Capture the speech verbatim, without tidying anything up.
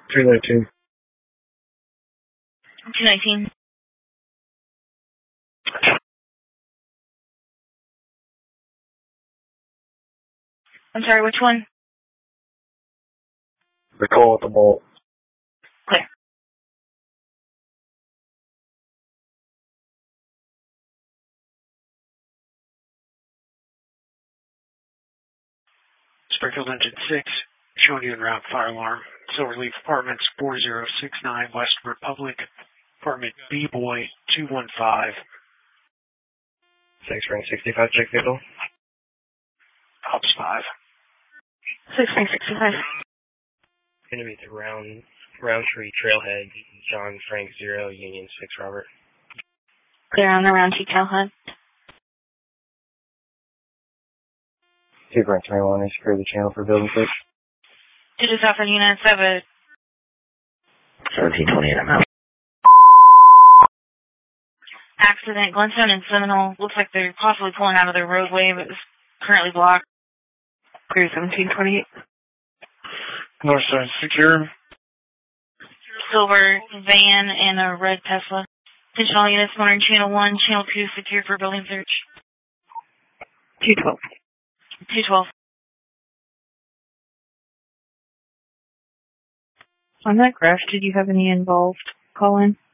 three nineteen. two nineteen. I'm sorry, which one? The call at the mall. Clear. Springfield Engine six, showing you en route fire alarm. Silverleaf Apartments four zero six nine West Republic, apartment B-Boy two one five. six ring sixty-five, check vehicle. Ops five. six ring sixty-five. Going to be the round, Roundtree Trailhead, John Frank zero, Union six, Robert. Clear on the Roundtree Trailhead. two Brent twenty-one, I secure the channel for building six. To just offer units, I have a seventeen twenty-eight, I'm out. accident, Glenstone and Seminole. Looks like they're possibly pulling out of their roadway, but it's currently blocked. Clear seventeen twenty-eight. North side secure. Silver van and a red Tesla. Attention all units, monitoring channel one, channel two secure for building search. two twelve. two twelve. On that crash, did you have any involved call in?